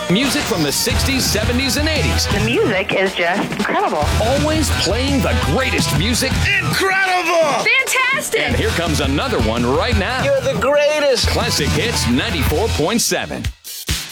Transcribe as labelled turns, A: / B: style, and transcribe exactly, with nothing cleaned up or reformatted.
A: Music from the sixties, seventies, and eighties.
B: The music is just incredible.
A: Always playing the greatest music.
C: Incredible!
D: Fantastic!
A: And here comes another one right now.
C: You're the greatest!
A: Classic Hits ninety-four point seven.